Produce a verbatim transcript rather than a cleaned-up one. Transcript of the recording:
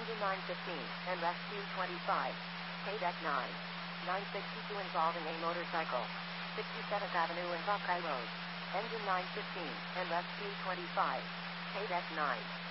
Engine nine fifteen, and Rescue twenty-five. K deck nine. nine sixty-two involving a motorcycle. sixty-seventh Avenue and Buckeye Road. Engine nine fifteen, and Rescue twenty-five. K deck nine.